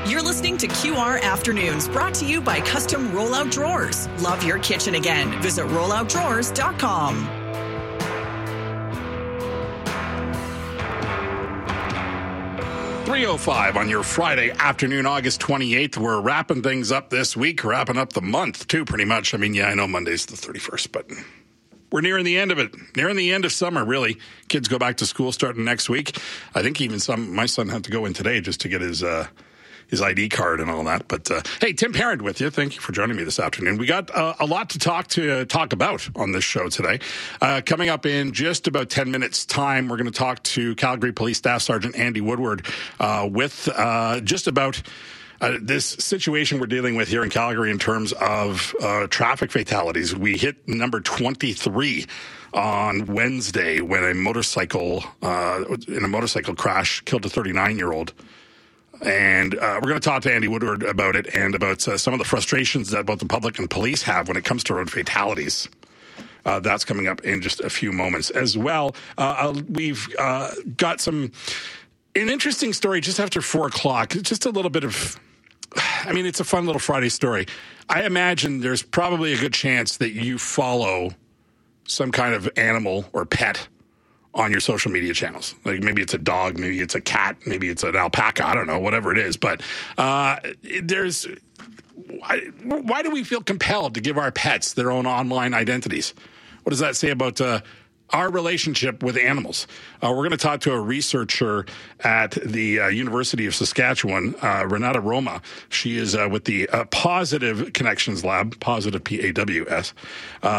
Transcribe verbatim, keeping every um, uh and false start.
You're listening to Q R Afternoons, brought to you by Custom Rollout Drawers. Love your kitchen again. Visit rollout drawers dot com. three oh five on your Friday afternoon, August twenty-eighth. We're wrapping things up this week, wrapping up the month, too, pretty much. I mean, yeah, I know Monday's the thirty-first, but we're nearing the end of it. Nearing the end of summer, really. Kids go back to school starting next week. I think even some, my son had to go in today just to get his uh, his I D card and all that. But, uh, hey, Tim Parent with you. Thank you for joining me this afternoon. We got uh, a lot to talk to uh, talk about on this show today. Uh, coming up in just about ten minutes' time, we're going to talk to Calgary Police Staff Sergeant Andy Woodward uh, with uh, just about Uh, this situation we're dealing with here in Calgary in terms of uh, traffic fatalities. We hit number twenty-three on Wednesday when a motorcycle, uh, in a motorcycle crash, killed a thirty-nine-year-old. And uh, we're going to talk to Andy Woodward about it and about uh, some of the frustrations that both the public and police have when it comes to road fatalities. Uh, that's coming up in just a few moments as well. Uh, we've uh, got some an interesting story just after four o'clock. Just a little bit of, I mean, it's a fun little Friday story. I imagine there's probably a good chance that you follow some kind of animal or pet on your social media channels. Like maybe it's a dog, maybe it's a cat, maybe it's an alpaca, I don't know, whatever it is. But uh, there's, why, why do we feel compelled to give our pets their own online identities? What does that say about uh, our relationship with animals? Uh, we're going to talk to a researcher at the uh, University of Saskatchewan, uh, Renata Roma. She is uh, with the uh, Positive Connections Lab, Positive P A W S. Uh,